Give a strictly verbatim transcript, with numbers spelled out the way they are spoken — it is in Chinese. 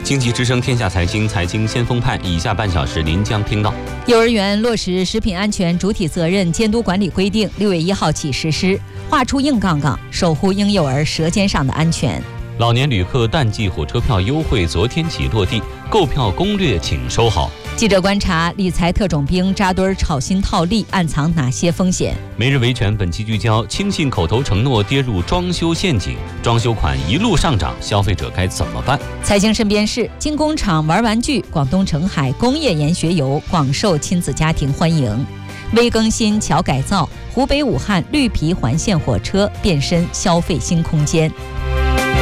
经济之声天下财经财经先锋派，以下半小时您将听到： 幼儿园落实食品安全主体责任监督管理规定，六月一号起实施，划出硬杠杠，守护婴幼儿舌尖上的安全。 老年旅客淡季火车票优惠昨天起落地，购票攻略请收好。 记者观察，理财特种兵扎堆炒新套利，暗藏哪些风险？ 每日维权本期聚焦：轻信口头承诺跌入装修陷阱，装修款一路上涨，消费者该怎么办？ 财经身边事：精工厂玩玩具，广东澄海工业研学游广受亲子家庭欢迎。微更新桥改造，湖北武汉绿皮环线火车变身消费新空间。